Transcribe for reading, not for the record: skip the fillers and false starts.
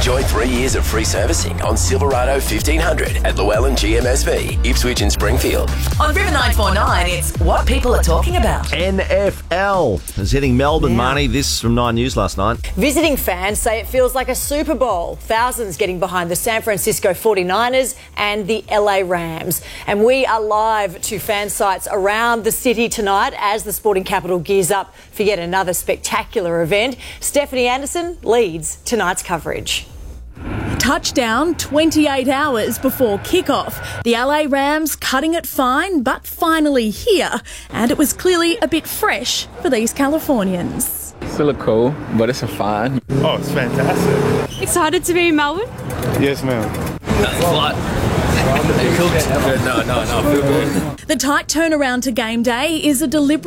Enjoy 3 years of free servicing on Silverado 1500 at Llewellyn GMSV, Ipswich and Springfield. On River 949, it's what people are talking about. NFL is hitting Melbourne, Marnie. This from 9 News last night. Visiting fans say it feels like a Super Bowl. Thousands getting behind the San Francisco 49ers and the LA Rams. And we are live to fan sites around the city tonight as the sporting capital gears up for yet another spectacular event. Stephanie Anderson leads tonight's coverage. Touchdown 28 hours before kickoff. The LA Rams cutting it fine, but finally here. And it was clearly a bit fresh for these Californians. Still look cool, but it's a fine. Oh, it's fantastic. Excited to be in Melbourne? Yes, ma'am. No, feel good. The tight turnaround to game day is a deliberate